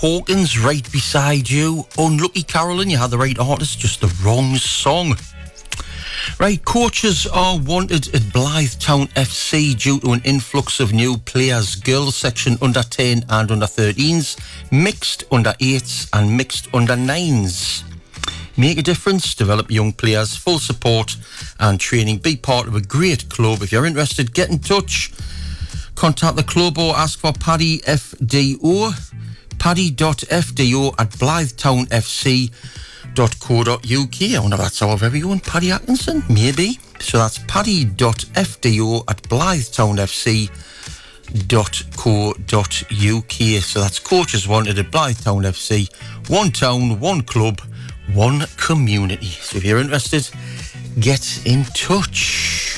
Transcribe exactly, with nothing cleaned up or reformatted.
Hawkins right beside you. Unlucky Carolyn, you had the right artist, just the wrong song. Right, coaches are wanted at Blythe Town F C due to an influx of new players. Girls section under ten and under thirteens, mixed under eights and mixed under nines. Make a difference, develop young players, full support and training. Be part of a great club. If you're interested, get in touch. Contact the club or ask for Paddy F D O. paddy dot f d o at blythe town f c dot co dot u k. I wonder if that's our very own Paddy Atkinson. Maybe. So that's paddy dot f d o at blythe town f c dot co dot u k. So that's coaches wanted at Blythe Town F C. One town, one club, one community. So if you're interested, get in touch.